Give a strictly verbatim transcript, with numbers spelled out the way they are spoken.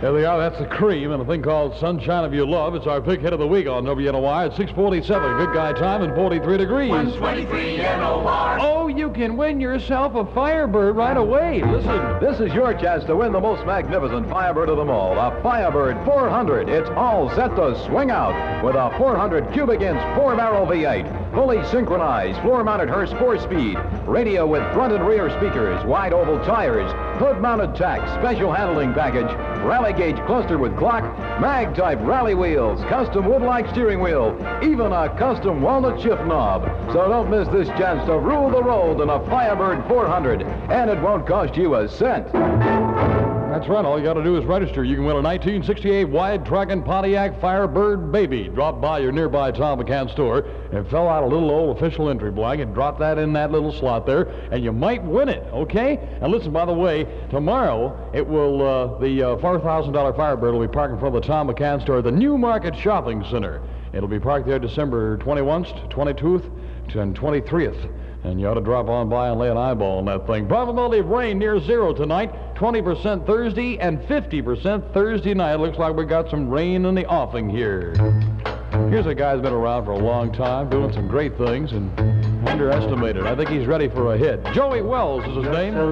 There they are. That's the Cream and a thing called Sunshine of Your Love. It's our pick hit of the week on W N O R at six forty-seven. Good guy time and forty-three degrees. one twenty-three N O R. Oh, you can win yourself a Firebird right away. Listen. This is your chance to win the most magnificent Firebird of them all, a Firebird four hundred. It's all set to swing out with a four hundred cubic inch four-barrel V eight, fully synchronized, floor-mounted Hurst four-speed, radio with front and rear speakers, wide oval tires, hood-mounted tacks, special handling package, rally gauge cluster with clock, mag-type rally wheels, custom wood-like steering wheel, even a custom walnut shift knob. So don't miss this chance to rule the road in a Firebird four hundred, and it won't cost you a cent. That's right. All you got to do is register. You can win a nineteen sixty-eight wide-tracking Pontiac Firebird Baby. Drop by your nearby Tom McCann store and fill out a little old official entry blank and drop that in that little slot there, and you might win it, okay? And listen, by the way, tomorrow it will, uh, the uh, four thousand dollar Firebird will be parked in front of the Tom McCann store at the New Market Shopping Center. It'll be parked there December twenty-first, twenty-second, and twenty-third. And you ought to drop on by and lay an eyeball on that thing. Probability of rain near zero tonight, twenty percent Thursday and fifty percent Thursday night. Looks like we got some rain in the offing here. Here's a guy who's been around for a long time, doing some great things and underestimated. I think he's ready for a hit. Joey Wells is his name.